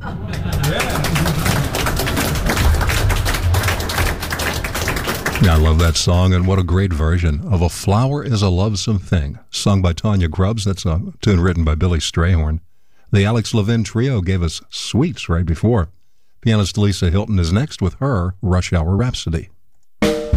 Yeah, I love that song, and what a great version of A Flower is a Lovesome Thing, sung by Tanya Grubbs. That's a tune written by Billy Strayhorn. The Alex Levin Trio gave us Sweets right before. Pianist Lisa Hilton is next with her Rush Hour Rhapsody.